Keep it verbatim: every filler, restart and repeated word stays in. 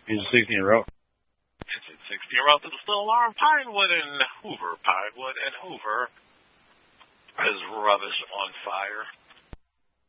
He's a sixteen in a row. It's at sixteen in a row to the still alarm. Pinewood and Hoover. Pinewood and Hoover is rubbish on fire.